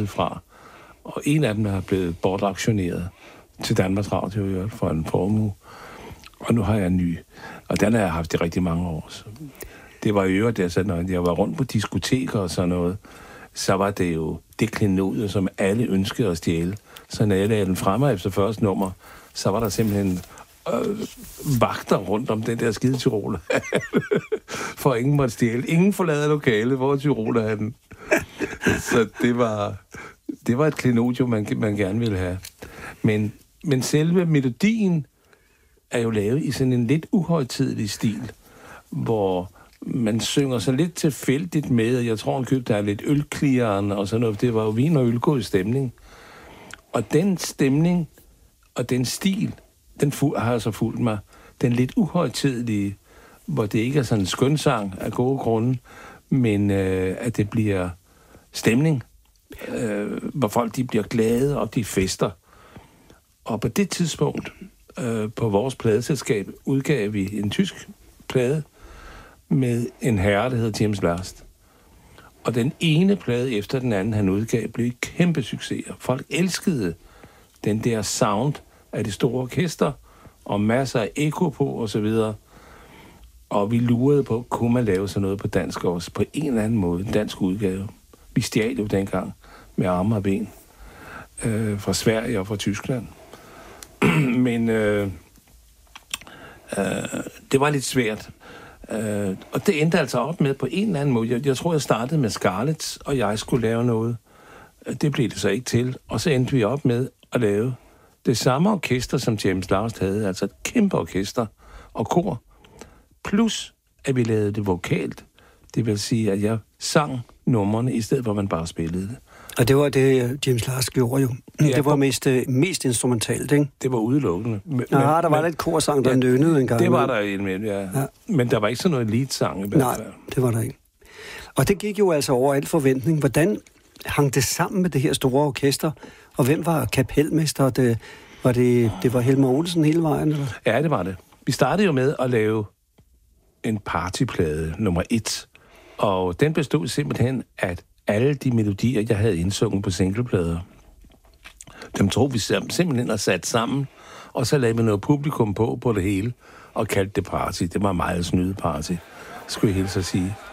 fra. Og en af dem er blevet bortaktioneret til Danmarks Radio for en formue. Og nu har jeg en ny. Og den har jeg haft i rigtig mange år. Så det var i øvrigt, altså, når jeg var rundt på diskoteker og sådan noget, så var det jo det klenod, som alle ønskede at stjæle. Så når jeg lagde den fremme efter første nummer, så var der simpelthen vagter rundt om den der skide tyroler. For ingen måtte stjæle. Ingen forlader lokalet, hvor tyroler den. Så det var et klenodium, man gerne ville have. Men selve melodien er jo lavet i sådan en lidt uhøjtidelig stil, hvor man synger så lidt tilfældigt med, og jeg tror, der er lidt ølklirrende og sådan noget. Det var jo vin og ølgod stemning. Og den stemning og den stil, den har altså fulgt mig. Den lidt uhøjtidelige, hvor det ikke er sådan en skønsang af gode grunde, men at det bliver stemning, hvor folk de bliver glade, og de fester. Og på det tidspunkt, på vores pladeselskab, udgav vi en tysk plade med en herre, der hedder James Last. Og den ene plade efter den anden, han udgav, blev kæmpe succeser. Folk elskede den der sound af det store orkester, og masser af ekko på, og så videre. Og vi lurede på, kunne man lave sådan noget på dansk også, på en eller anden måde, en dansk udgave. Vi stjal jo dengang med arme og ben fra Sverige og fra Tyskland. Men det var lidt svært. Og det endte altså op med på en eller anden måde. Jeg tror, jeg startede med Scarlett, og jeg skulle lave noget. Det blev det så ikke til. Og så endte vi op med at lave det samme orkester, som James Last havde. Altså et kæmpe orkester og kor. Plus, at vi lavede det vokalt. Det vil sige, at jeg sang numrene, i stedet for, at man bare spillede det. Og det var det, James Last gjorde jo. Ja, det var mest instrumentalt, ikke? Det var udelukkende. Der var lidt korsang, der nønnede en gang. Det var der en ja. Men der var ikke sådan noget lead-sang i hvert fald. Nej, det var der ikke. Og det gik jo altså over al forventning. Hvordan hang det sammen med det her store orkester? Og hvem var kapelmester? Det var Helmer Olsen hele vejen, eller? Ja, det var det. Vi startede jo med at lave en partyplade nummer 1. Og den bestod simpelthen af alle de melodier, jeg havde indsunget på singleplader. Dem tog vi simpelthen og sat sammen, og så lagde vi noget publikum på det hele, og kaldte det party. Det var meget snyde party, skulle jeg hilse at sige.